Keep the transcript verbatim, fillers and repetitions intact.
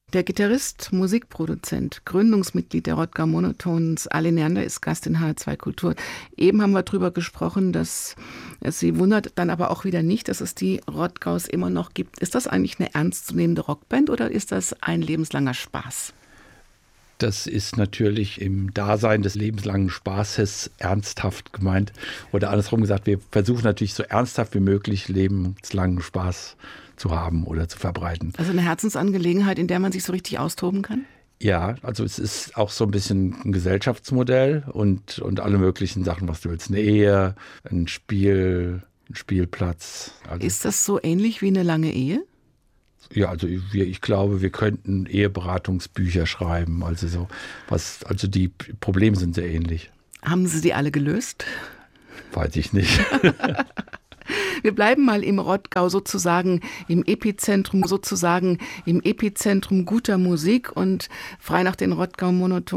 Der Gitarrist, Musikproduzent, Gründungsmitglied der Rottgau Monotones, Ali Neander, ist Gast in H R zwei Kultur. Eben haben wir darüber gesprochen, dass es Sie wundert dann aber auch wieder nicht, dass es die Rottgaus immer noch gibt. Ist das eigentlich eine ernstzunehmende Rockband oder ist das ein lebenslanger Spaß? Das ist natürlich im Dasein des lebenslangen Spaßes ernsthaft gemeint. Oder andersrum gesagt, wir versuchen natürlich so ernsthaft wie möglich lebenslangen Spaß zu haben oder zu verbreiten. Also eine Herzensangelegenheit, in der man sich so richtig austoben kann? Ja, also es ist auch so ein bisschen ein Gesellschaftsmodell und, und alle möglichen Sachen, was du willst. Eine Ehe, ein Spiel, ein Spielplatz. Also ist das so ähnlich wie eine lange Ehe? Ja, also wir, ich glaube, wir könnten Eheberatungsbücher schreiben. Also so was, also die Probleme sind sehr ähnlich. Haben Sie die alle gelöst? Weiß ich nicht. Wir bleiben mal im Rottgau sozusagen im Epizentrum, sozusagen im Epizentrum guter Musik und frei nach den Rottgau Monotones.